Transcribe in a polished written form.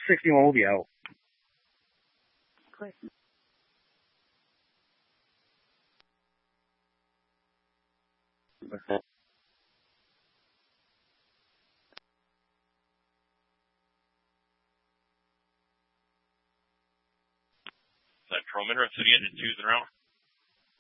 61 will be out. Great. Okay. Is that Trollman or City Engine 2's in route?